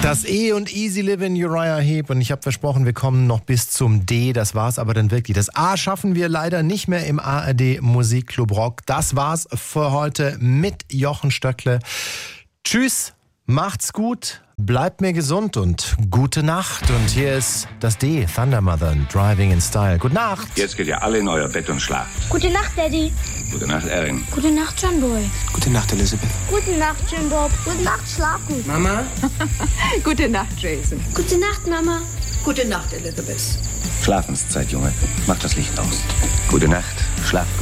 Das E und Easy Living, Uriah Heep. Und ich habe versprochen, wir kommen noch bis zum D. Das war's aber dann wirklich. Das A schaffen wir leider nicht mehr im ARD Musikclub Rock. Das war's für heute mit Jochen Stöckle. Tschüss, macht's gut, bleibt mir gesund und gute Nacht. Und hier ist das D, Thunder Mother, Driving in Style. Gute Nacht. Jetzt geht ihr alle in euer Bett und schlaft. Gute Nacht, Daddy. Gute Nacht, Erin. Gute Nacht, John Boy. Gute Nacht, Elizabeth. Gute Nacht, Jim Bob. Gute Nacht, schlaf gut. Mama? Gute Nacht, Jason. Gute Nacht, Mama. Gute Nacht, Elizabeth. Schlafenszeit, Junge. Mach das Licht aus. Gute Nacht, schlaf gut.